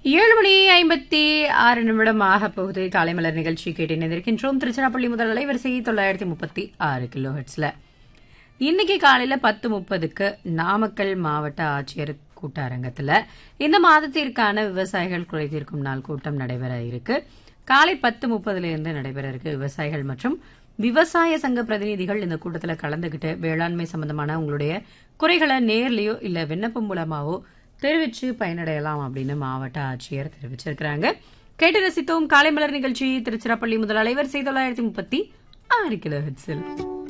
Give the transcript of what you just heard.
7:56 ஆக போகுது. காலை மலர் நிகழ்ச்சி கேட்டு இணைந்திருக்கின்றோம். திருச்சிராப்பள்ளி முதல் அலைவரிசை 936 கிலோஹெர்ட்ஸ்ல. இன்னைக்கு காலையில 10:30க்கு நாமக்கல் மாவட்ட ஆட்சியர் கூட்டரங்கத்துல இந்த மாதத்திற்கான விவசாயிகள் குறை தீர்க்கும் நாள் கூட்டம் நடைபெற இருக்கு. காலை 10:30 இருந்து நடைபெற இருக்கு. விவசாயிகள் மற்றும் விவசாய சங்க பிரதிநிதிகள் இந்த கூட்டத்தில் கலந்துகிட்டு வேளாண்மை சம்பந்தமான உங்களுடைய குறைகளை நேர்லயோ இல்ல விண்ணப்பம் மூலமாவோ தெரிவிச்சு பயனடையலாம் அப்படின்னு மாவட்ட ஆட்சியர் தெரிவிச்சிருக்கிறாங்க. கேட்டு ரசித்தோம். காலை மலர் நிகழ்ச்சி திருச்சிராப்பள்ளி முதல் அலைவரிசை 936 கிலோஹெர்ட்ஸில்.